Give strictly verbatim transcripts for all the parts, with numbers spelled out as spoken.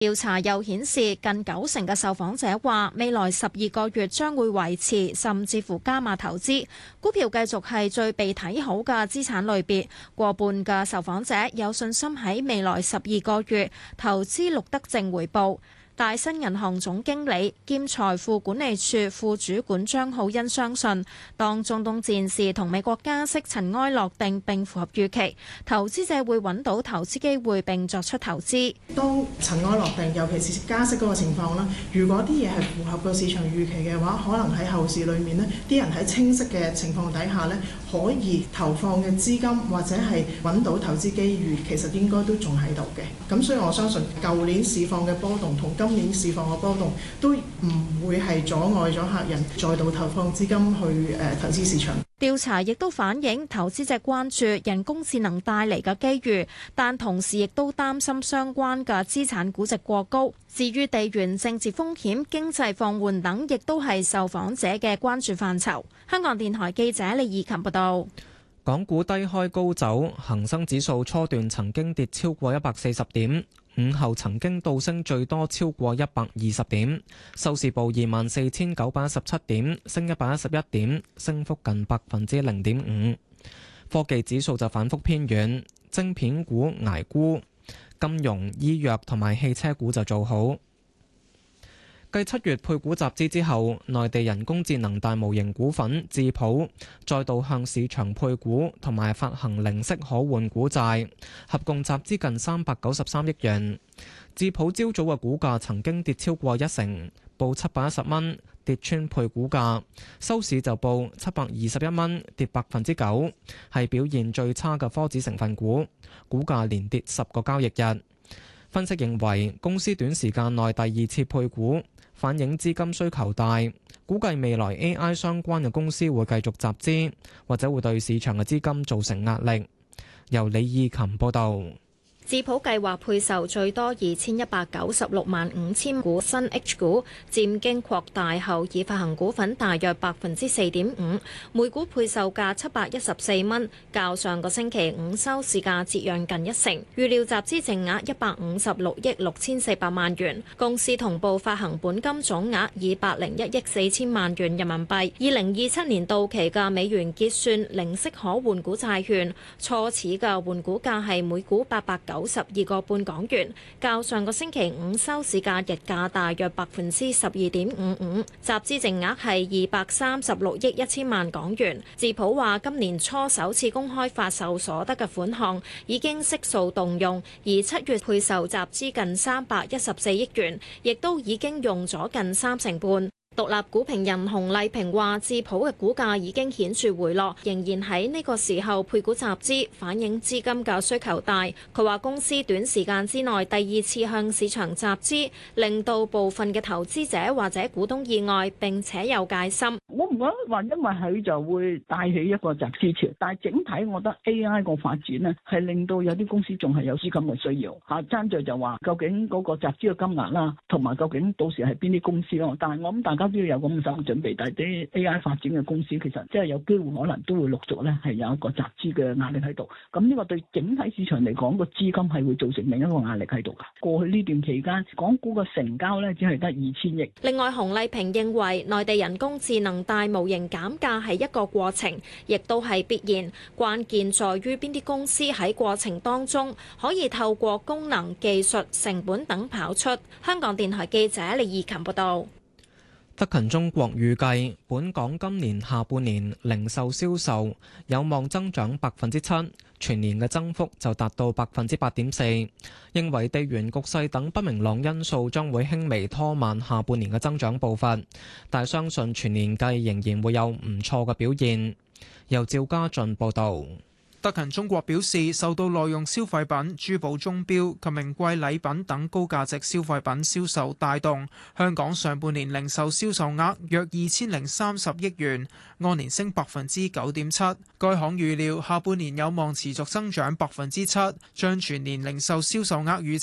調查又顯示，近九成嘅受訪者話，未來十二個月將會維持甚至乎加碼投資。股票繼續係最被睇好嘅資產類別，過半嘅受訪者有信心喺未來十二個月投資錄得正回報。大新銀行總經理兼財富管理處副主管張浩欣相信，當中東戰事同美國加息塵埃落定並符合預期，投資者會揾到投資機會並作出投資。 當塵埃落定，尤其是加息嗰個情況啦，如果啲嘢係符合個市場預期嘅話，可能喺後市裏面呢，啲人喺清晰嘅情況底下呢，可以投放嘅資金或者係揾到投資機遇，其實應該都仲喺度嘅。咁所以我相信舊年市況嘅波動同今今年市況嘅波動都唔會係阻礙咗客人再度投放資金去誒投資市場。 調查亦都反映投資者關注人工智能帶嚟嘅機遇，但同時亦都擔心相關嘅資產估值過高。至於地緣政治風險、經濟放緩等，亦都係受訪者嘅關注範疇。香港電台記者李義琴報道。 港股低開高走，恒生指數初段曾經跌超過一百四十點，午後曾經倒升最多超過一百二十點，收市報二萬四千九百一十七點，升一百一十一點，升幅近百分之零點五。科技指數就反覆偏軟，晶片股捱沽，金融、醫藥同埋汽車股就做好。繼七月配股集資之後，內地人工智能大模型股份智譜再度向市場配股同埋發行零息可換股債，合共集資近三百九十三億元。智譜朝早嘅股價曾經跌超過一成，報七百一十蚊，跌穿配股價，收市就報七百二十一蚊，跌百分之九，係表現最差嘅科指成分股，股價連跌十個交易日。分析認為，公司短時間內第二次配股，反映資金需求大，估計未來 A I 相關嘅公司會繼續集資，或者會對市場嘅資金造成壓力。由李義琴報導。 智譜計劃配售最多二千一百九十六萬五千股新 H 股，佔經擴大後已發行股份大約百分之四點五，每股配售價七百一十四蚊，較上個星期五收市價折讓近一成。預料集資淨額一百五十六億六千四百萬元，公司同步發行本金總額二百零一億四千萬元人民幣。二零二七年到期嘅美元結算零息可換股債券，初始嘅換股價係每股八百九十二個半港元，較上個星期五收市價日價大約百分之十二點五五，集資淨額係二百三十六億一千萬港元。智譜話今年初首次公開發售所得嘅款項已經悉數動用，而七月配售集資近三百一十四億元，亦都已經用咗近三成半。獨立股評人洪麗萍話：智譜嘅股價已經顯著回落，仍然喺呢個時候配股集資，反映資金嘅需求大。佢話公司短時間之內第二次向市場集資，令到部分嘅投資者或者股東意外，並且有戒心。 我唔覺得話因為佢就會帶起一個集資潮，但係整體我覺得 A I 個發展呢係令到有啲公司仲係有資金嘅需要嚇。爭在就話究竟嗰個集資嘅金額啦，同埋究竟到時係邊啲公司咯。但係我諗大家都要有咁嘅心理準備，但係啲 A I 發展嘅公司其實即係有機會可能都會陸續咧係有一個集資嘅壓力喺度。咁呢個對整體市場嚟講，個資金係會造成另一個壓力喺度㗎。過去呢段期間，港股嘅成交咧只係得二千億。 另外，洪麗萍認為內地人工智能大模型減價係一個過程，亦都係必然。關鍵在於邊啲公司喺過程當中可以透過功能、技術、成本等跑出。香港電台記者李義琴報道。 德勤中國預計，本港今年下半年零售銷售有望增長百分之七，全年嘅增幅就達到百分之八點四。認為地緣局勢等不明朗因素將會輕微拖慢下半年嘅增長步伐，但相信全年計仍然會有唔錯嘅表現。由趙家俊報導。 德勤中國表示，受到耐用消費品、珠寶鐘錶及名貴禮品等高價值消費品銷售帶動，香港上半年零售銷售額約二千零三十億元，按年升百分之九點七。該行預料下半年有望持續增長百分之七，將全年零售銷售額預測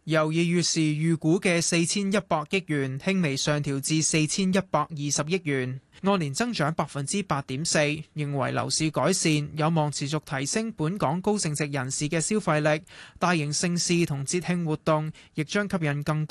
由二月時預估嘅四千一百億元輕微上調至四千一百二十億元，按年增長百分之八點四。認為樓市改善有望持續提升本港高淨值人士嘅消費力，大型盛事同節慶活動亦將吸引更多